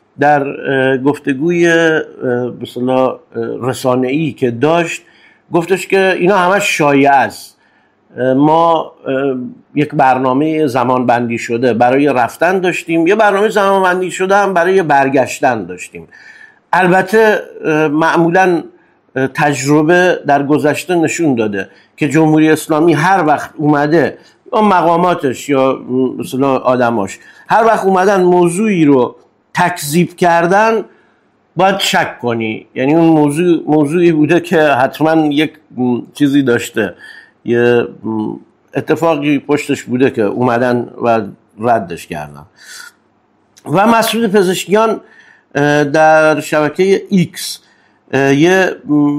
در گفتگوی به اصطلاح رسانه‌ای که داشت گفتش که اینا همش شایعه است. ما یک برنامه زمان بندی شده برای رفتن داشتیم، یه برنامه زمان بندی شده هم برای برگشتن داشتیم. البته معمولاً تجربه در گذشته نشون داده که جمهوری اسلامی هر وقت اومده، یا مقاماتش یا مثلا آدماش هر وقت اومدن موضوعی رو تکذیب کردن باید شک کنی، یعنی اون موضوعی بوده که حتما یک چیزی داشته، یه اتفاقی پشتش بوده که اومدن و ردش کردن. و مسعود پزشکیان در شبکه ایکس یه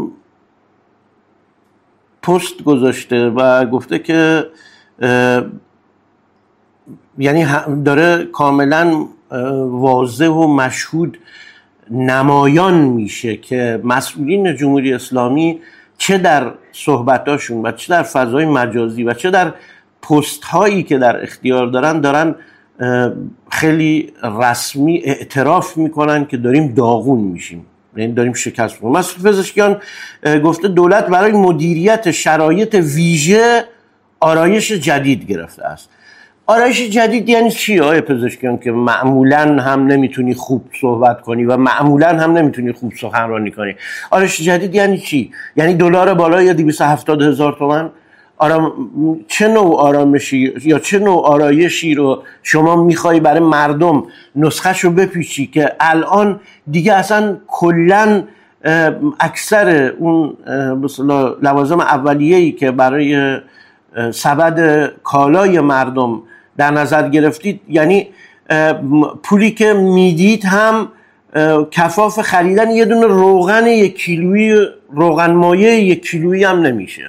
پست گذاشته و گفته که یعنی داره کاملا واضح و مشهود نمایان میشه که مسئولین جمهوری اسلامی چه در صحبتاشون و چه در فضای مجازی و چه در پست هایی که در اختیار دارن خیلی رسمی اعتراف میکنن که داریم داغون میشیم، یعنی داریم شکست میکنیم. مسعود پزشکیان گفته دولت برای مدیریت شرایط ویژه آرایش جدید گرفته است. آرایش جدید یعنی چی آقای پزشکیان که معمولاً هم نمیتونی خوب صحبت کنی و معمولاً هم نمیتونی خوب سخنرانی کنی؟ آرایش جدید یعنی چی؟ یعنی دلار بالای 270,000 تومان؟ چه نوع آرامشی یا چه نوع آرایشی رو شما میخوای برای مردم نسخه‌شو رو بپیچی که الان دیگه اصلا کلاً اکثر اون مثلا لوازم اولیه‌ای که برای سبد کالای مردم در نظر گرفتید، یعنی پولی که میدید هم کفاف خریدن یه دونه روغن 1 کیلویی، روغن مایع 1 کیلویی هم نمیشه.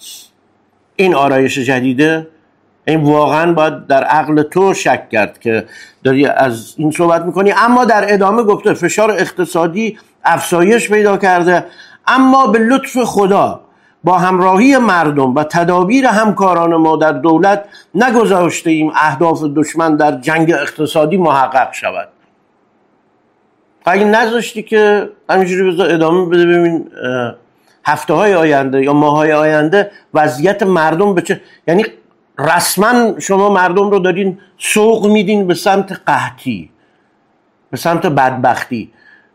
این آرایش جدیده؟ این واقعا باید در عقل تو شک کرد که داری از این صحبت میکنی. اما در ادامه گفته فشار اقتصادی افزایش پیدا کرده، اما به لطف خدا با همراهی مردم و تدابیر همکاران ما در دولت نگذاشته ایم اهداف دشمن در جنگ اقتصادی محقق شود. اگه نذاشتی که همینجوری بذار ادامه بده، ببین هفته های آینده یا ماه های آینده وضعیت مردم به چه، یعنی رسما شما مردم رو دارین سوق میدین به سمت قحطی، به سمت بدبختی.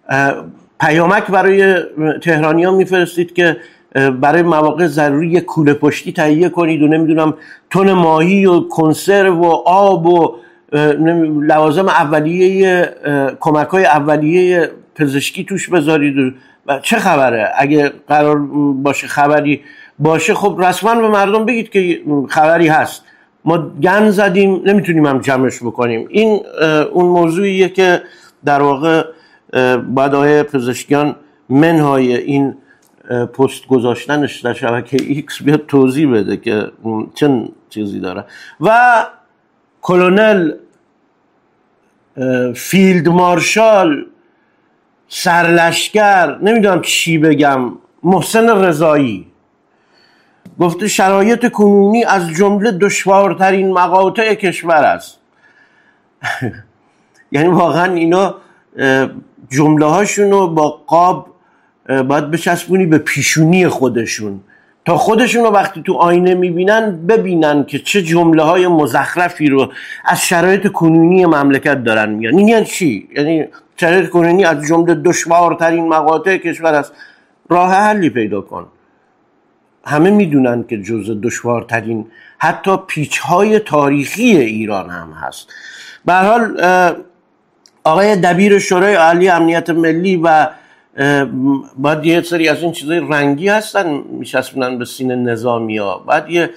پیامک برای تهرانیان میفرستید که برای مواقع ضروری یک کوله پشتی تهیه کنید و نمیدونم تن ماهی و کنسرو و آب و لوازم اولیه، کمک‌های اولیه پزشکی توش بذارید. و چه خبره؟ اگه قرار باشه خبری باشه، خب رسما به مردم بگید که خبری هست، ما گند زدیم نمیتونیم هم جمعش بکنیم. این اون موضوعیه که در واقع باید آقای پزشکیان منهای این پست گذاشتنش در شبکه ایکس بیاد توضیح بده که چه چیزی داره. و کلونل فیلد مارشال سرلشکر نمیدونم چی بگم محسن رضایی گفته شرایط کنونی از جمله دشوارترین مقاطع کشور است. یعنی واقعا اینا جمله هاشونو با قاب باید بچسبونی به پیشونی خودشون تا خودشونو وقتی تو آینه میبینن ببینن که چه جمله های مزخرفی رو از شرایط کنونی مملکت دارن میگن. این یعنی چی؟ یعنی شرایط کنونی از جمله دشوارترین مقاطع کشور است. راه حلی پیدا کن. همه میدونن که جزء دشوارترین حتی پیچ‌های تاریخی ایران هم هست. به هر حال آقای دبیر شورای عالی امنیت ملی و باید یه سری از این چیزای رنگی هستن میچسبونن به سینه نظامی‌ها، باید یه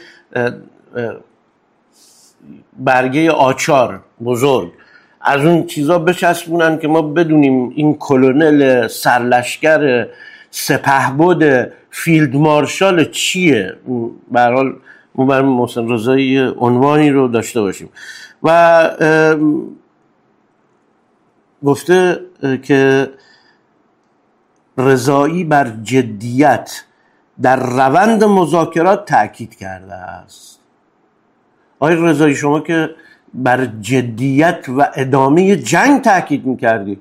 برگه آچار بزرگ از اون چیزا بچسبونن که ما بدونیم این کلونل سرلشکر سپهبد فیلد مارشال چیه. به هر حال ما برای محسن رضایی عنوانی رو داشته باشیم. و گفته که رضایی بر جدیت در روند مذاکرات تأکید کرده است. آقای رضایی شما که بر جدیت و ادامه جنگ تأکید می‌کردی،